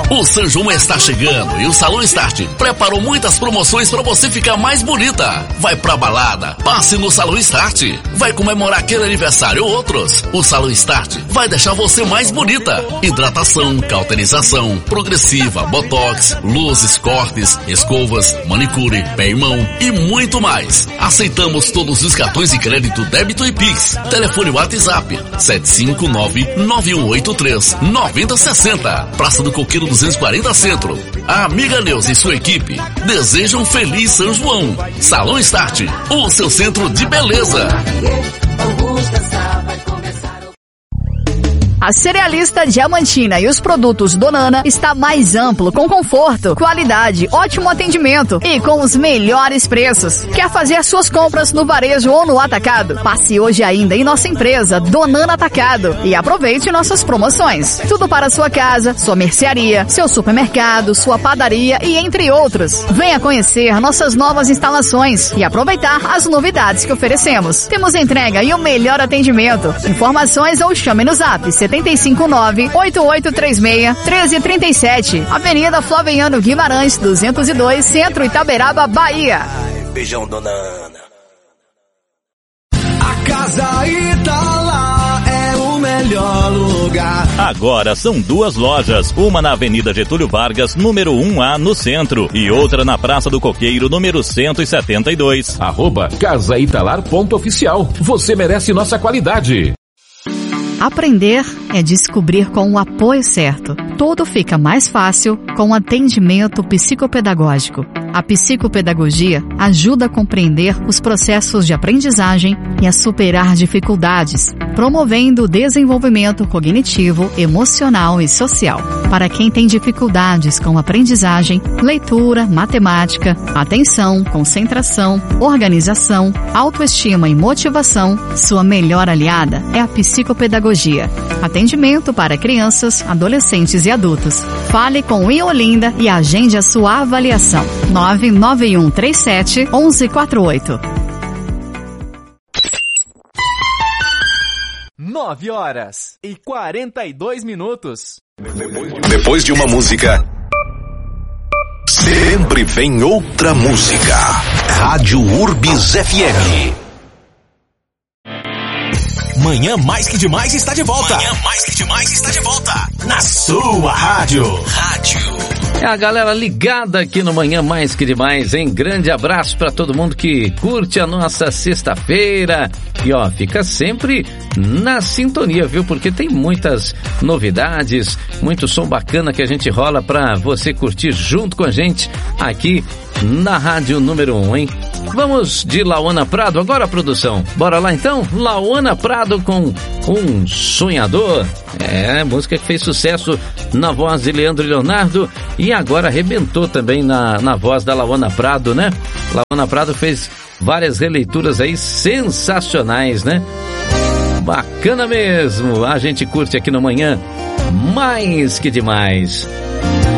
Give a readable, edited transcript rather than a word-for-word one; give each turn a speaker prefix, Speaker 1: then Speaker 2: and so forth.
Speaker 1: O São João está chegando e o Salão Start preparou muitas promoções para você ficar mais bonita. Vai pra balada, passe no Salão Start. Vai comemorar aquele aniversário ou outros. O Salão Start vai deixar você mais bonita. Hidratação, cauterização, progressiva, botox, luzes, cortes, escovas, manicure, pé e mão e muito mais. Aceitamos todos os cartões de crédito, débito e Pix. Telefone WhatsApp 759-9183-9060. Praça do Coqueiro 240 Centro. A amiga Neuza e sua equipe desejam feliz São João. Salão Start, o seu centro de beleza.
Speaker 2: A Cerealista Diamantina e os produtos Donana está mais amplo, com conforto, qualidade, ótimo atendimento e com os melhores preços. Quer fazer suas compras no varejo ou no atacado? Passe hoje ainda em nossa empresa Donana Atacado e aproveite nossas promoções. Tudo para sua casa, sua mercearia, seu supermercado, sua padaria e entre outros. Venha conhecer nossas novas instalações e aproveitar as novidades que oferecemos. Temos entrega e o melhor atendimento. Informações ou chame no Zap 759-8836-1337. Avenida Flaviano Guimarães, 202, Centro, Itaberaba, Bahia.
Speaker 3: Beijão, dona Ana.
Speaker 4: A Casa Italá é o melhor lugar.
Speaker 5: Agora são duas lojas, uma na Avenida Getúlio Vargas, número 1A, no centro, e outra na Praça do Coqueiro, número 172.
Speaker 6: @casaitalar.oficial. Você merece nossa qualidade.
Speaker 2: Aprender é descobrir com o apoio certo. Tudo fica mais fácil com atendimento psicopedagógico. A psicopedagogia ajuda a compreender os processos de aprendizagem e a superar dificuldades, promovendo o desenvolvimento cognitivo, emocional e social. Para quem tem dificuldades com aprendizagem, leitura, matemática, atenção, concentração, organização, autoestima e motivação, sua melhor aliada é a psicopedagogia. Atendimento para crianças, adolescentes e adultos. Fale com o Iolinda e agende a sua avaliação. 99137-1148.
Speaker 7: 9h42.
Speaker 3: Depois de uma música, sempre vem outra música. Rádio Urbis FM.
Speaker 4: Manhã Mais Que Demais está de volta.
Speaker 3: Manhã Mais Que Demais está de volta. Na sua rádio.
Speaker 8: É a galera ligada aqui no Manhã Mais Que Demais, hein? Grande abraço pra todo mundo que curte a nossa sexta-feira. E ó, fica sempre na sintonia, viu? Porque tem muitas novidades, muito som bacana que a gente rola pra você curtir junto com a gente aqui na Rádio Número 1, hein? Vamos de Lauana Prado agora, produção. Bora lá então? Lauana Prado com Um Sonhador. É, música que fez sucesso na voz de Leandro e Leonardo e agora arrebentou também na voz da Lauana Prado, né? Lauana Prado fez várias releituras aí sensacionais, né? Bacana mesmo. A gente curte aqui no Manhã Mais Que Demais.